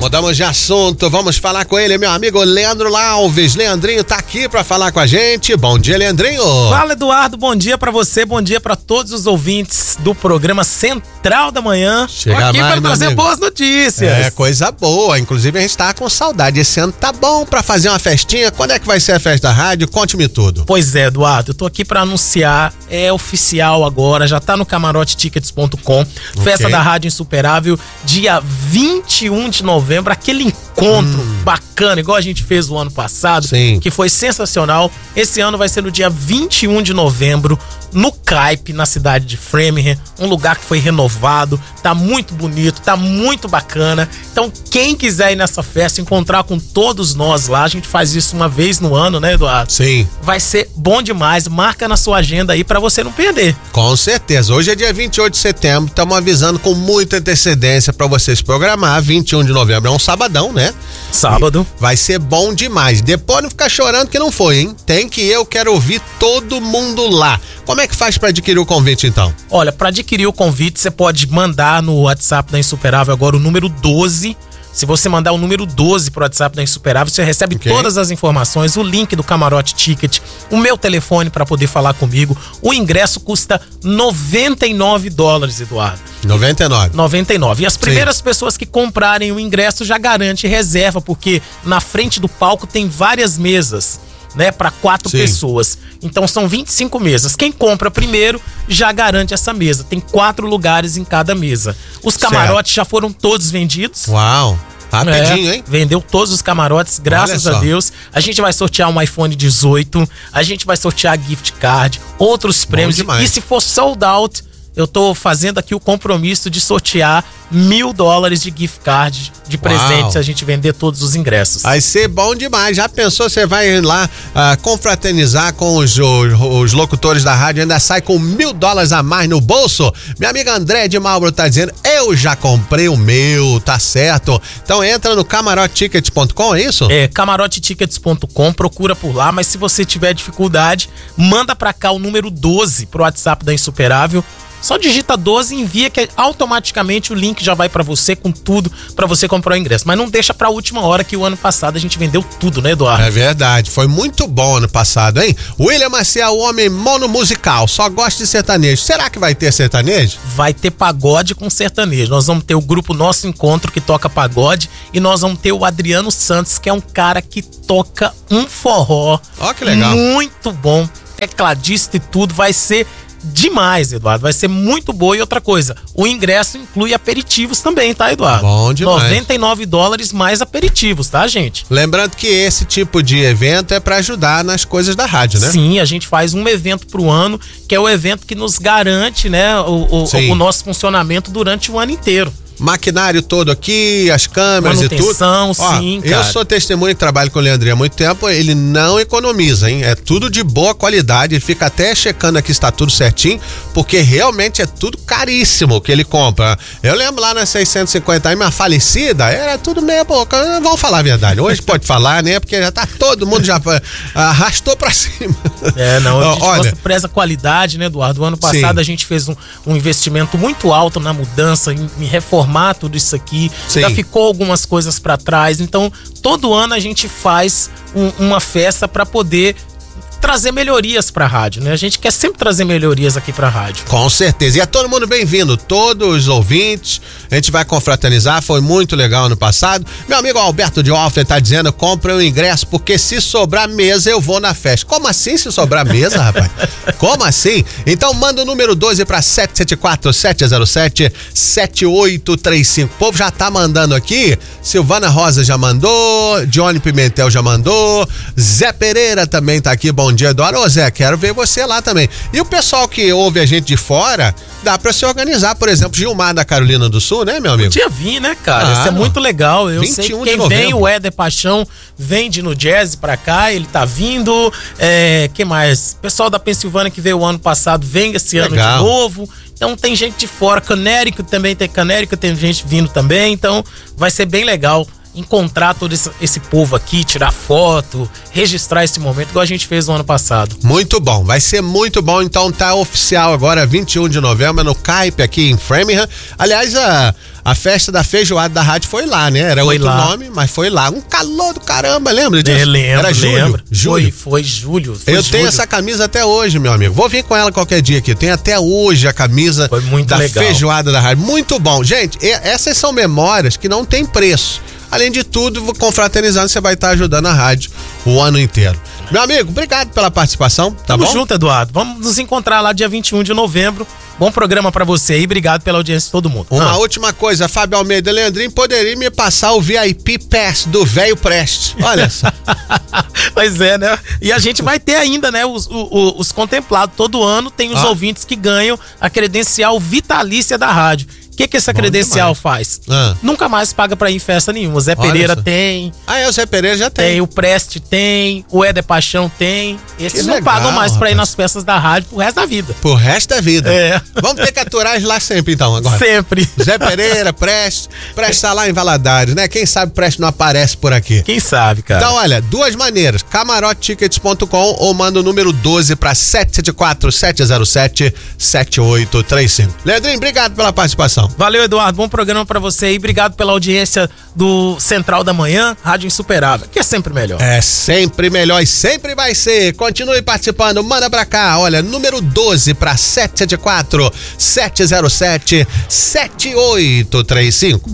Mudamos de assunto, vamos falar com ele, meu amigo Leandro Alves. Leandrinho tá aqui pra falar com a gente. Bom dia, Leandrinho. Fala, Eduardo, bom dia pra você, bom dia pra todos os ouvintes do programa Central da Manhã. Chega aqui mais, pra trazer boas notícias. É, coisa boa, inclusive a gente tá com saudade. Esse ano tá bom pra fazer uma festinha. Quando é que vai ser a festa da rádio? Conte-me tudo. Pois é, Eduardo, eu tô aqui pra anunciar, é oficial agora, já tá no camarotetickets.com. Festa da Rádio Insuperável, dia 21 de novembro, aquele encontro bacana, igual a gente fez o ano passado, Sim. que foi sensacional. Esse ano vai ser no dia 21 de novembro, no CAIP, na cidade de Framingham, um lugar que foi renovado, tá muito bonito, tá muito bacana. Então, quem quiser ir nessa festa, encontrar com todos nós lá, a gente faz isso uma vez no ano, né, Eduardo? Sim. Vai ser bom demais, marca na sua agenda aí pra você não perder. Com certeza, hoje é dia 28 de setembro, estamos avisando com muita antecedência pra vocês programar. 21 de novembro é um sabadão, né? Sábado. Vai ser bom demais. Depois não ficar chorando que não foi, hein? Tem que eu quero ouvir todo mundo lá. Como é que faz pra adquirir o convite, então? Olha, pra adquirir o convite, você pode mandar no WhatsApp da Insuperável agora o número 12. Se você mandar o número 12 pro WhatsApp da Insuperável, você recebe todas as informações, o link do Camarote Ticket, o meu telefone para poder falar comigo. O ingresso custa $99, Eduardo. 99. E as primeiras pessoas que comprarem o ingresso já garante reserva, porque na frente do palco tem várias mesas, né, para 4 pessoas. Então são 25 mesas. Quem compra primeiro já garante essa mesa. Tem 4 lugares em cada mesa. Os camarotes já foram todos vendidos. Uau! Rapidinho, hein? Vendeu todos os camarotes, graças a Deus. A gente vai sortear um iPhone 18, a gente vai sortear gift card, outros prêmios. E se for sold out, eu tô fazendo aqui o compromisso de sortear $1.000 de gift card de presente se a gente vender todos os ingressos. Vai ser bom demais. Já pensou, você vai lá confraternizar com os locutores da rádio, ainda sai com $1.000 a mais no bolso? Minha amiga André de Marlboro tá dizendo, eu já comprei o meu, tá certo? Então entra no camarotetickets.com, é isso? É, camarotetickets.com, procura por lá, mas se você tiver dificuldade, manda pra cá o número 12 pro WhatsApp da Insuperável. Só digita 12 e envia que automaticamente o link já vai pra você com tudo pra você comprar o ingresso. Mas não deixa pra última hora, que o ano passado a gente vendeu tudo, né, Eduardo? É verdade, foi muito bom ano passado, hein? William Maciel, o homem monomusical, só gosta de sertanejo. Será que vai ter sertanejo? Vai ter pagode com sertanejo. Nós vamos ter o grupo Nosso Encontro, que toca pagode, e nós vamos ter o Adriano Santos, que é um cara que toca um forró. Ó, que legal. Muito bom, tecladista e tudo, vai ser demais, Eduardo, vai ser muito boa. E outra coisa, o ingresso inclui aperitivos também, tá, Eduardo? Bom demais. $99 mais aperitivos, tá, gente? Lembrando que esse tipo de evento é pra ajudar nas coisas da rádio, né? Sim, a gente faz um evento pro ano, que é o evento que nos garante, né, o nosso funcionamento durante o ano inteiro. Maquinário todo aqui, as câmeras e tudo. Manutenção, sim, cara. Eu sou testemunha que trabalho com o Leandrinho há muito tempo, ele não economiza, hein? É tudo de boa qualidade, ele fica até checando aqui se tá tudo certinho, porque realmente é tudo caríssimo que ele compra. Eu lembro lá na 650 aí, minha falecida, era tudo meia boca, vamos falar a verdade. Hoje pode falar, né? Porque já tá todo mundo já arrastou pra cima. É, não, a gente preza qualidade, né, Eduardo? O ano passado a gente fez um investimento muito alto na mudança, em reformar tudo isso aqui, já ficou algumas coisas para trás, então todo ano a gente faz uma festa para poder trazer melhorias pra rádio, né? A gente quer sempre trazer melhorias aqui pra rádio. Com certeza. E é todo mundo bem-vindo, todos os ouvintes. A gente vai confraternizar, foi muito legal ano passado. Meu amigo Alberto de Alfer tá dizendo, compra o ingresso, porque se sobrar mesa eu vou na festa. Como assim se sobrar mesa, rapaz? Como assim? Então manda o número 12 pra 774-707-7835. O povo já tá mandando aqui. Silvana Rosa já mandou, Johnny Pimentel já mandou, Zé Pereira também tá aqui. Bom dia, Eduardo. Ô Zé, quero ver você lá também. E o pessoal que ouve a gente de fora, dá pra se organizar, por exemplo, Gilmar da Carolina do Sul, né, meu amigo? Podia vir, né, cara? Isso é muito legal. Eu sei que quem vem, o Éder Paixão, vem de no Jazz pra cá, ele tá vindo. Quem mais? Pessoal da Pensilvânia que veio o ano passado, vem esse ano de novo. Então tem gente de fora, Canérico também tem gente vindo também, então vai ser bem legal encontrar todo esse povo aqui, tirar foto, registrar esse momento, igual a gente fez no ano passado. Muito bom, vai ser muito bom. Então tá oficial agora, 21 de novembro, no CAIP aqui em Framingham. Aliás, A festa da feijoada da rádio foi lá, né? Era outro nome, mas foi lá. Um calor do caramba, lembra disso? Lembro, era julho. Foi julho. Eu tenho essa camisa até hoje, meu amigo. Vou vir com ela qualquer dia aqui. Eu tenho até hoje a camisa da feijoada da rádio. Muito bom. Gente, essas são memórias que não tem preço. Além de tudo, confraternizando, você vai estar ajudando a rádio o ano inteiro. Meu amigo, obrigado pela participação, tá bom? Tamo junto, Eduardo. Vamos nos encontrar lá dia 21 de novembro. Bom programa pra você aí, obrigado pela audiência de todo mundo. Uma última coisa, Fábio Almeida e Leandrinho, poderia me passar o VIP Pass do Velho Preste. Olha só. Pois é, né? E a gente vai ter ainda, né, os contemplados. Todo ano tem os ouvintes que ganham a credencial vitalícia da rádio. O que essa credencial faz? Nunca mais paga pra ir em festa nenhuma. O Zé Pereira tem. O Zé Pereira já tem. O Preste tem, o Éder Paixão tem. Esses não pagam mais pra ir nas festas da rádio pro resto da vida. Pro resto da vida. Vamos ter que aturar lá sempre, então, agora. Sempre. Zé Pereira, Preste tá lá em Valadares, né? Quem sabe Preste não aparece por aqui. Quem sabe, cara. Então, olha, duas maneiras. camarotetickets.com ou manda o número 12 pra 774-707-7835. Leandrinho, obrigado pela participação. Valeu, Eduardo. Bom programa pra você e obrigado pela audiência do Central da Manhã, Rádio Insuperável, que é sempre melhor. É sempre melhor e sempre vai ser. Continue participando, manda pra cá. Olha, número 12 pra 774-707-7835.